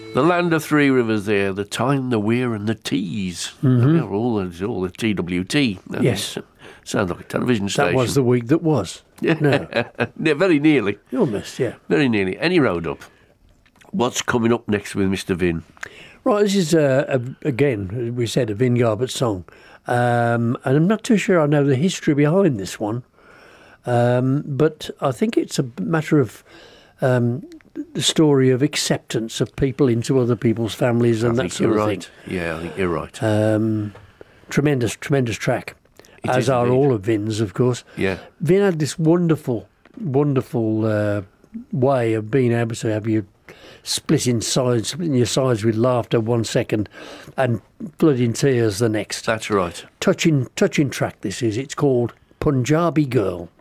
The land of three rivers there, the Tyne, the Wear and the Tees. Mm-hmm. All the TWT. Yes. Sounds like a television station. That was the week that was. No. Yeah, very nearly. Almost, yeah. Very nearly. Any road up. What's coming up next with Mr. Vin? Right, this is, again, we said a Vin Garbutt song. And I'm not too sure I know the history behind this one. But I think it's a matter of the story of acceptance of people into other people's families and that sort of thing. Yeah, I think you're right. Tremendous track, as are indeed. all of Vin's, of course. Yeah. Vin had this wonderful way of being able to have you splitting your sides with laughter 1 second and blooding tears the next. That's right. Touching track this is. It's called Punjabi Girl.